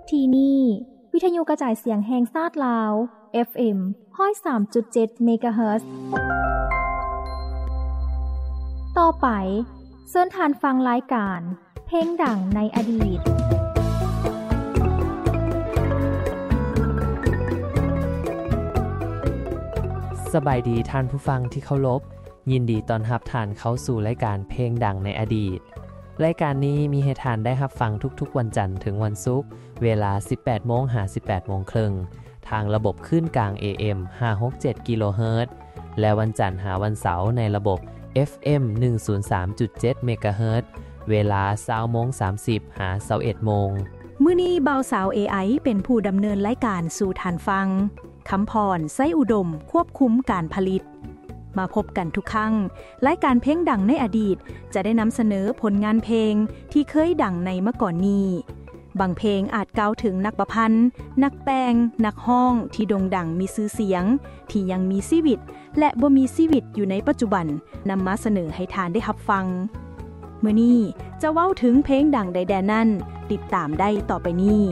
ที่นี่วิทยุกระจายเสียงแห่งชาติลาว FM 103.7 เมกะเฮิรตซ์ต่อไปเชิญทานฟังรายการเพลงดังในอดีตสบายดีท่านผู้ฟังที่เคารพยินดีต้อนรับท่านเข้าสู่รายการเพลงดังในอดีตรายการนี้มีให้ท่านได้รับฟังทุกๆวันจันทร์ถึงวันศุกร์เวลา 18:00 น. หา 18:30 น. ทางระบบคลื่นกลาง AM 567 กิโลเฮิรตซ์และวันจันทร์หาวันเสาร์ในระบบ FM 103.7 เมกะเฮิรตซ์เวลา 20:30 หา 21:00 น. มื้อนี้เบาสาว AI เป็นผู้ดำเนินรายการสู่ท่านฟังคำพรไส้อุดมควบคุมการผลิตมาพบกันทุกครั้งรายการเพลงดังในอดีตจะได้นำเสนอผลงานเพลงที่เคยดังในเมื่อก่อนนี้บางเพลงอาจกล่าวถึงนักประพันธ์นักแปลงนักฮ้องที่โด่งดังมีชื่อเสียงที่ยังมีชีวิตและบ่มีชีวิตอยู่ในปัจจุบันนำมาเสนอให้ทานได้รับฟังมื้อนี้จะเว้าถึงเพลงดังใดๆนั้นติดตามได้ต่อไปนี้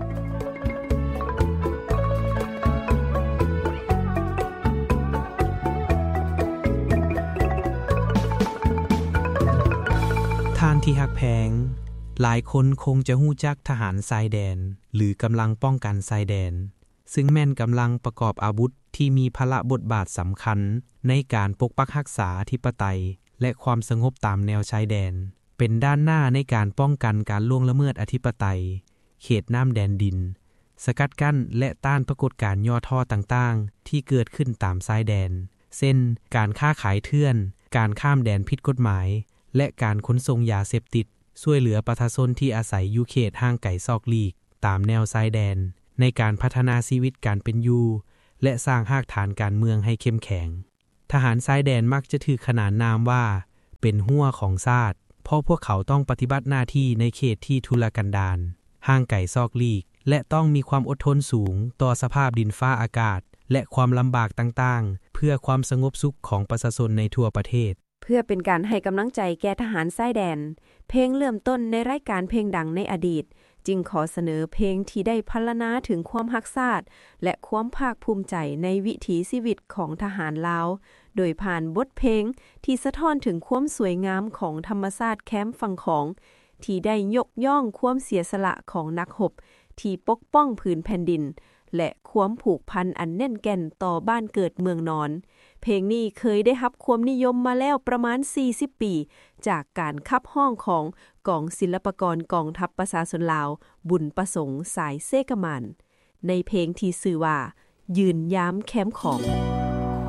ท่านที่ฮักแพงหลายคนคงจะฮู้จักทหารชายแดนหรือกำลังป้องกันชายแดนซึ่งแม่นกำลังประกอบอาวุธที่มีภาระบทบาทสำคัญในการปกปักรักษาอธิปไตยและความสงบตามแนวชายแดนเป็นด้านหน้าในการป้องกันการล่วงละเมิดอธิปไตยเขตน้ำแดนดินสกัดกั้นและต้านปรากฏการณ์ย่อท่อต่างๆที่เกิดขึ้นตามชายแดนเช่นการค้าขายเถื่อนการข้ามแดนผิดกฎหมายและการขนส่งยาเสพติดช่วยเหลือประชาชนที่อาศัยอยู่เขตห่างไกลซอกลีกตามแนวชายแดนในการพัฒนาชีวิตการเป็นอยู่และสร้างรากฐานการเมืองให้เข้มแข็งทหารชายแดนมักจะถือขนานนามว่าเป็นหัวของชาติเพราะพวกเขาต้องปฏิบัติหน้าที่ในเขตที่ทุรกันดารห่างไกลซอกลีกและต้องมีความอดทนสูงต่อสภาพดินฟ้าอากาศและความลำบากต่างๆเพื่อความสงบสุขของประชาชนในทั่วประเทศเพื่อเป็นการให้กำลังใจแก่ทหารชายแดนเพลงเริ่มต้นในรายการเพลงดังในอดีตจึงขอเสนอเพลงที่ได้พรรณนาถึงความรักชาติและความภาคภูมิใจในวิถีชีวิตของทหารลาวโดยผ่านบทเพลงที่สะท้อนถึงความสวยงามของธรรมชาติแคมป์ฝั่งของที่ได้ยกย่องความเสียสละของนักรบที่ปกป้องผืนแผ่นดินและความผูกพันอันแน่นแก่นต่อบ้านเกิดเมืองนอนเพลงนี้เคยได้รับความนิยมมาแล้วประมาณ40ปีจากการขับห้องของกองศิลปากรกองทัพประชาชนลาวบุญประสงค์สายเซกมันในเพลงที่ชื่อว่ายืนยามแคมป์ของ